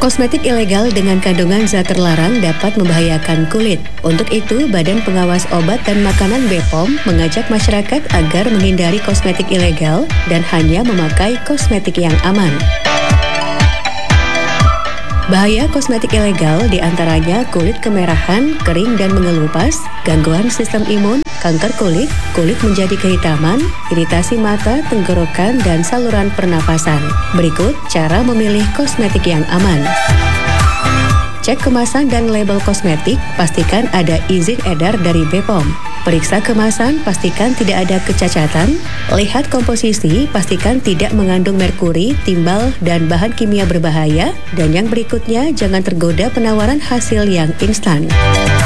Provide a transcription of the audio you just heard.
Kosmetik ilegal dengan kandungan zat terlarang dapat membahayakan kulit. Untuk itu, Badan Pengawas Obat dan Makanan BPOM mengajak masyarakat agar menghindari kosmetik ilegal dan hanya memakai kosmetik yang aman. Bahaya kosmetik ilegal diantaranya kulit kemerahan, kering dan mengelupas, gangguan sistem imun, kanker kulit, kulit menjadi kehitaman, iritasi mata, tenggorokan, dan saluran pernapasan. Berikut cara memilih kosmetik yang aman. Cek kemasan dan label kosmetik, pastikan ada izin edar dari BPOM. Periksa kemasan, pastikan tidak ada kecacatan. Lihat komposisi, pastikan tidak mengandung merkuri, timbal, dan bahan kimia berbahaya. Dan yang berikutnya, jangan tergoda penawaran hasil yang instan.